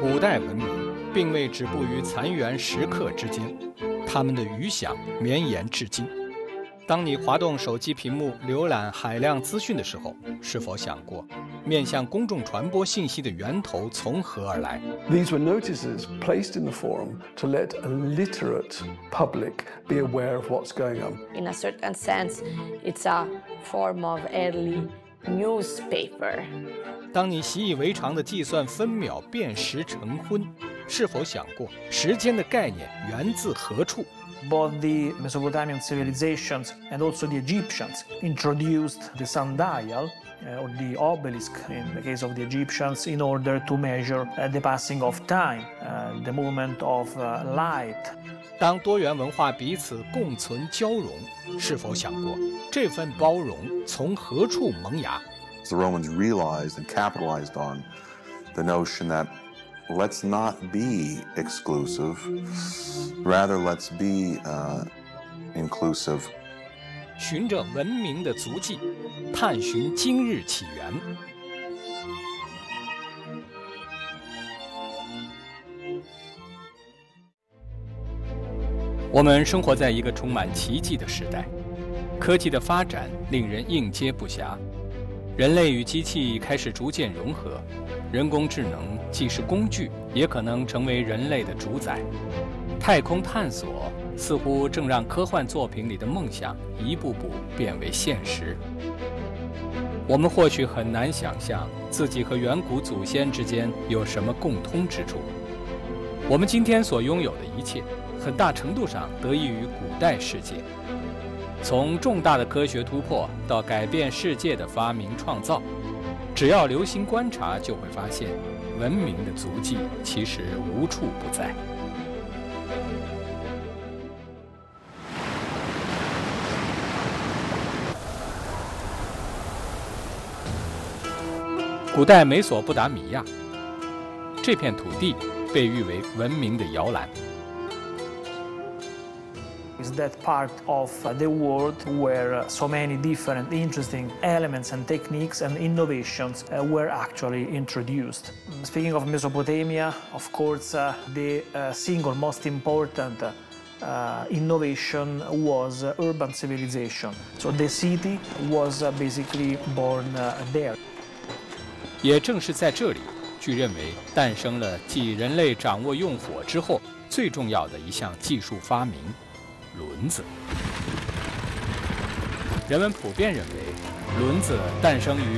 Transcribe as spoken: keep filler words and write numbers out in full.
古代文明并未止步于残垣石刻之间，他们的余响绵延至今。当你滑动手机屏幕浏览海量资讯的时候，是否想过，面向公众传播信息的源头从何而来？ These were notices placed in the forum to let a literate public be aware of what's going on. In a certain sense, it's a form of early newspaper. 当你习以为常地计算分秒辨时成昏，是否想过时间的概念源自何处？ Both the Mesopotamian civilizations and also the Egyptians introduced the sundial uh, or the obelisk in the case of the Egyptians in order to measure uh, the passing of time, uh, the movement of uh, light. 当多元文化彼此共存交融，是否想过这份包容从何处萌芽？ The Romans realized and capitalized on the notion that let's not be exclusive, rather let's be uh, inclusive. 循着文明的足迹，探寻今日起源。我们生活在一个充满奇迹的时代，科技的发展令人应接不暇，人类与机器开始逐渐融合。 人工智能既是工具，也可能成为人类的主宰。太空探索似乎正让科幻作品里的梦想一步步变为现实。我们或许很难想象自己和远古祖先之间有什么共通之处。我们今天所拥有的一切，很大程度上得益于古代世界。从重大的科学突破到改变世界的发明创造。 只要留心观察，就会发现，文明的足迹其实无处不在。古代美索不达米亚，这片土地被誉为文明的摇篮。 Is that part of the world where so many different interesting elements and techniques and innovations uh, were actually introduced. Speaking of Mesopotamia, of course, uh, the uh, single most important uh, innovation was uh, urban civilization. So the city was uh, basically born uh, there. 也正是在这里，据认为诞生了继人类掌握用火之后最重要的一项技术发明。 轮子，人们普遍认为，轮子诞生于